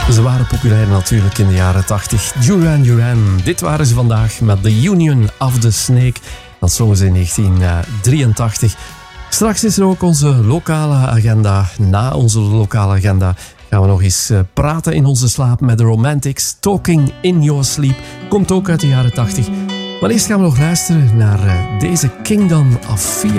Ze waren populair natuurlijk in de jaren 80. Duran Duran. Dit waren ze vandaag met The Union of the Snake. Dat zongen ze in 1983. Straks is er ook onze lokale agenda. Na onze lokale agenda gaan we nog eens praten in onze slaap met de Romantics. Talking in Your Sleep. Komt ook uit de jaren 80. Maar eerst gaan we nog luisteren naar deze Kingdom of Fear.